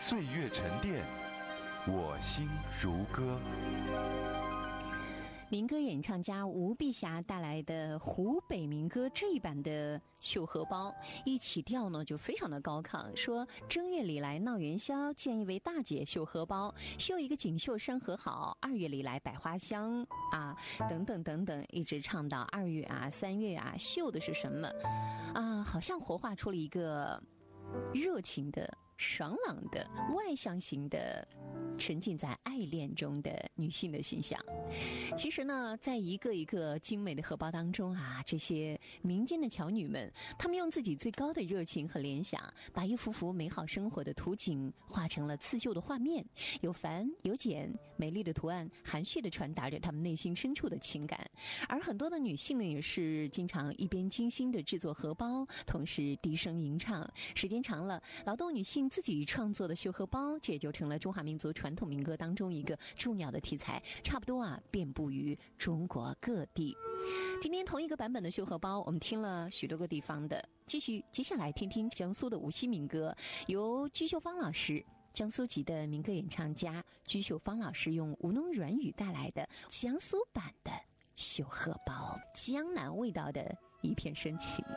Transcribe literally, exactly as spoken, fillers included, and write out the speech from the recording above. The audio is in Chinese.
岁月沉淀，我心如歌。 民歌演唱家吴碧霞带来的湖北民歌这一版的绣荷包，一起调呢就非常的高亢，说正月里来闹元宵，见一位大姐绣荷包，绣一个锦绣山河好，二月里来百花香啊，等等等等，一直唱到二月啊、三月啊，绣的是什么啊？好像活化出了一个热情的、爽朗的、外向型的、沉浸在爱恋中的女性的形象。其实呢，在一个一个精美的荷包当中啊，这些民间的巧女们，她们用自己最高的热情和联想，把一幅幅美好生活的图景画成了刺绣的画面，有繁有简，美丽的图案含蓄地传达着她们内心深处的情感。而很多的女性呢，也是经常一边精心地制作荷包，同时低声吟唱。时间长了，劳动女性自己创作的绣荷包，这也就成了中华民族传统民歌当中一个重要的题材，差不多啊遍布于中国各地。今天同一个版本的绣荷包，我们听了许多个地方的，继续接下来听听江苏的无锡民歌，由居秀芳老师，江苏籍的民歌演唱家居秀芳老师用吴侬软语带来的江苏版的绣荷包，江南味道的一片深情。